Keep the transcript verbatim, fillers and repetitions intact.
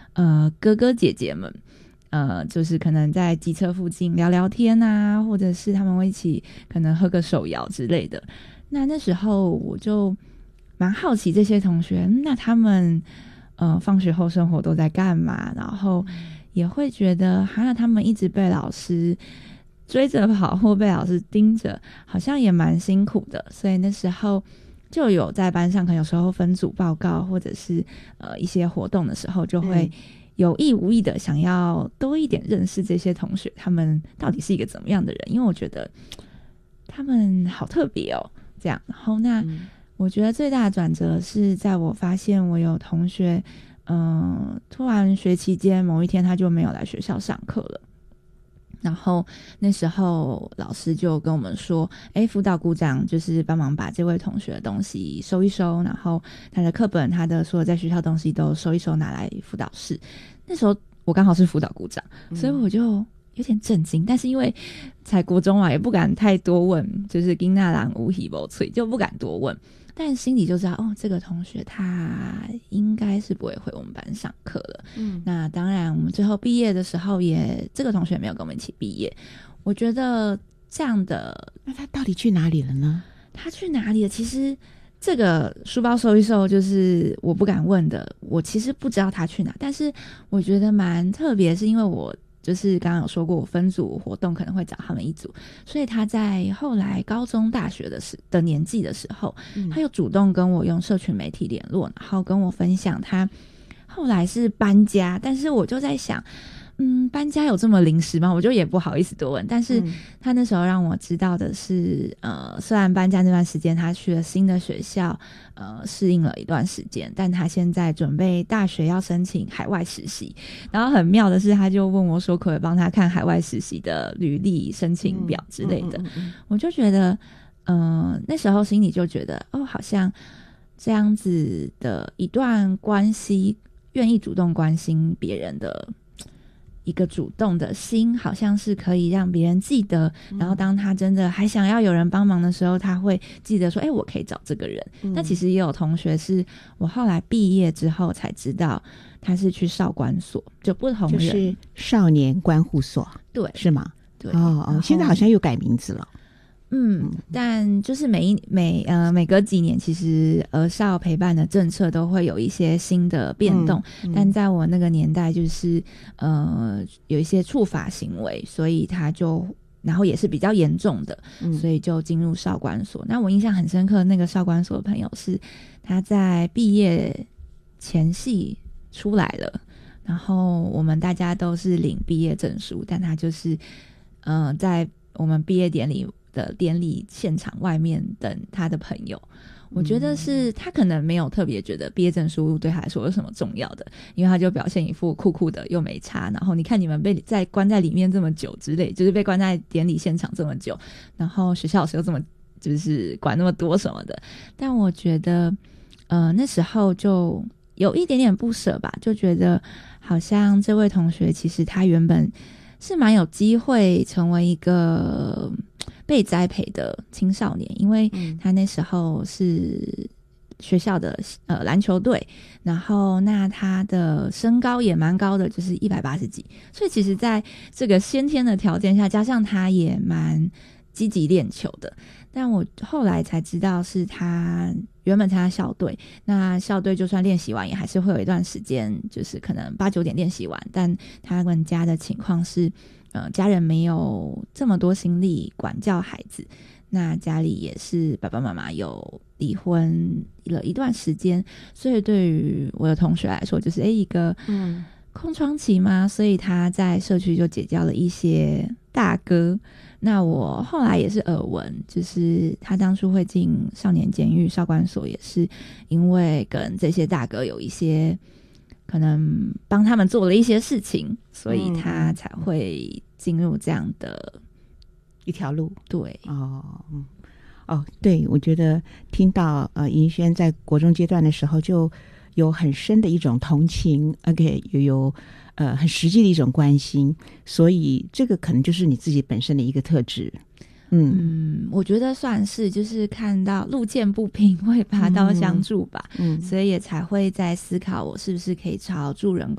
呃哥哥姐姐们，呃，就是可能在机车附近聊聊天啊，或者是他们会一起可能喝个手摇之类的。那那时候我就蛮好奇这些同学，那他们呃放学后生活都在干嘛？然后也会觉得，哈，他们一直被老师追着跑或被老师盯着，好像也蛮辛苦的。所以那时候就有在班上，可能有时候分组报告或者是呃一些活动的时候，就会有意无意的想要多一点认识这些同学，他们到底是一个怎么样的人？因为我觉得他们好特别哦，这样。然后那、嗯、我觉得最大的转折是在我发现我有同学，嗯、呃，突然学期间某一天他就没有来学校上课了。然后那时候老师就跟我们说，诶，辅导股长就是帮忙把这位同学的东西收一收，然后他的课本他的所有在学校的东西都收一收拿来辅导室。那时候我刚好是辅导股长、嗯、所以我就有点震惊，但是因为才国中嘛，也不敢太多问，就是囡仔人有耳无喙，就不敢多问，但心里就知道哦，这个同学他应该是不会回我们班上课了。嗯，那当然我们最后毕业的时候也这个同学没有跟我们一起毕业。我觉得这样的， 那他到底去哪里了呢？ 他去哪里了？其实这个书包收一收就是我不敢问的，我其实不知道他去哪，但是我觉得蛮特别，是因为我就是刚刚有说过我分组活动可能会找他们一组，所以他在后来高中大学的时的年纪的时候、嗯、他又主动跟我用社群媒体联络，然后跟我分享他后来是搬家，但是我就在想嗯，搬家有这么临时吗？我就也不好意思多问，但是他那时候让我知道的是，呃，虽然搬家那段时间他去了新的学校，呃，适应了一段时间，但他现在准备大学要申请海外实习。然后很妙的是，他就问我说，可不可以帮他看海外实习的履历、申请表之类的。嗯嗯嗯嗯、我就觉得，嗯、呃，那时候心里就觉得，哦，好像这样子的一段关系，愿意主动关心别人的一个主动的心，好像是可以让别人记得、嗯、然后当他真的还想要有人帮忙的时候，他会记得说，哎、欸，我可以找这个人、嗯、那其实也有同学是我后来毕业之后才知道他是去少管所，就不同人， 就是少年观护所， 对， 是吗？ 对， 哦哦，现在好像又改名字了。 嗯，但就是每一每呃每隔几年，其实儿少陪伴的政策都会有一些新的变动。嗯嗯、但在我那个年代，就是呃有一些触法行为，所以他就然后也是比较严重的，嗯、所以就进入少管所。那我印象很深刻，那个少管所的朋友是他在毕业前夕出来了，然后我们大家都是领毕业证书，但他就是呃在我们毕业典礼的典礼现场外面等他的朋友。我觉得是他可能没有特别觉得毕业证书对他来说有什么重要的，因为他就表现一副酷酷的又没差，然后你看你们被在关在里面这么久之类，就是被关在典礼现场这么久，然后学校老师又这么就是管那么多什么的。但我觉得呃那时候就有一点点不舍吧，就觉得好像这位同学其实他原本是蛮有机会成为一个被栽培的青少年，因为他那时候是学校的呃篮球队，然后那他的身高也蛮高的，就是一百八十几，所以其实在这个先天的条件下，加上他也蛮积极练球的。但我后来才知道是他原本参加校队，那校队就算练习完也还是会有一段时间，就是可能八九点练习完，但他们家的情况是呃，家人没有这么多心力管教孩子，那家里也是爸爸妈妈有离婚了一段时间，所以对于我的同学来说就是诶一个嗯空窗期嘛，所以他在社区就结交了一些大哥。那我后来也是耳闻，就是他当初会进少年监狱少管所，也是因为跟这些大哥有一些可能帮他们做了一些事情，所以他才会进入这样的一条路。 对， 哦，哦，对，我觉得听到呃尹轩在国中阶段的时候就有很深的一种同情 ，OK， 又有呃很实际的一种关心，所以这个可能就是你自己本身的一个特质。嗯嗯，我觉得算是，就是看到路见不平会拔刀相助吧。嗯，所以也才会在思考我是不是可以朝助人